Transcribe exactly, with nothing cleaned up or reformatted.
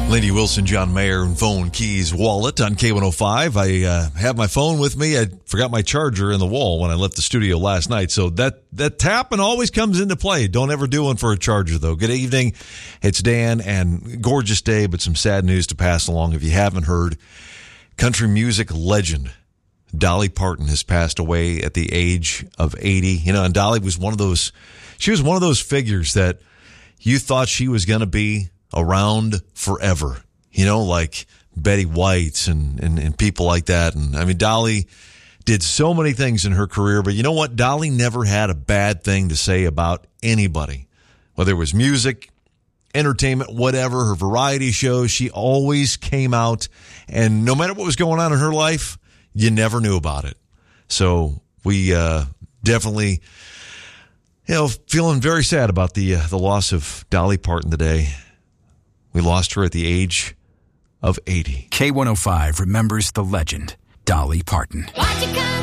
Lady Wilson, John Mayer, and Phone Keys Wallet on K one oh five. I uh, have my phone with me. I forgot my charger in the wall when I left the studio last night. So that, that tapping always comes into play. Don't ever do one for a charger, though. Good evening. It's Dan, and gorgeous day, but some sad news to pass along. If you haven't heard, country music legend Dolly Parton has passed away at the age of eighty. You know, and Dolly was one of those, she was one of those figures that you thought she was going to be around forever, you know, like Betty White and, and, and people like that. And I mean, Dolly did so many things in her career, but you know what? Dolly never had a bad thing to say about anybody, whether it was music, entertainment, whatever, her variety shows. She always came out, and no matter what was going on in her life, you never knew about it. So we uh, definitely, you know, feeling very sad about the uh, the loss of Dolly Parton today. We lost her at the age of eighty. K one oh five remembers the legend, Dolly Parton. Why'd you come